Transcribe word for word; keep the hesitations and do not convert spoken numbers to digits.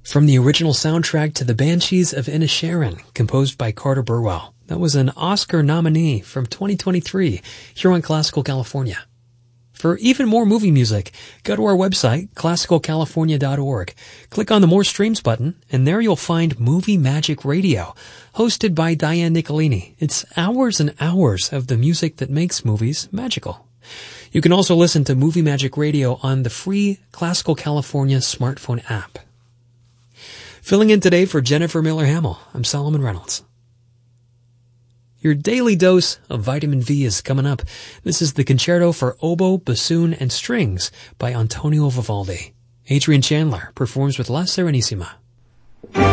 From the original soundtrack to The Banshees of Inisherin, composed by Carter Burwell. That was an Oscar nominee from twenty twenty-three here on Classical California. For even more movie music, go to our website, classical california dot org. Click on the More Streams button, and there you'll find Movie Magic Radio, hosted by Diane Nicolini. It's hours and hours of the music that makes movies magical. You can also listen to Movie Magic Radio on the free Classical California smartphone app. Filling in today for Jennifer Miller-Hamill, I'm Solomon Reynolds. Your daily dose of vitamin V is coming up. This is the Concerto for Oboe, Bassoon, and Strings by Antonio Vivaldi. Adrian Chandler performs with La Serenissima.